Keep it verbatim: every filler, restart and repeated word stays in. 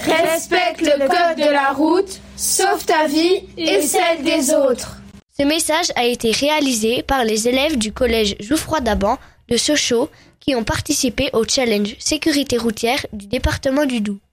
Respecte le code de la route, sauve ta vie et celle des autres. Ce message a été réalisé par les élèves du collège Jouffroy d'Aban de Sochaux qui ont participé au challenge sécurité routière du département du Doubs.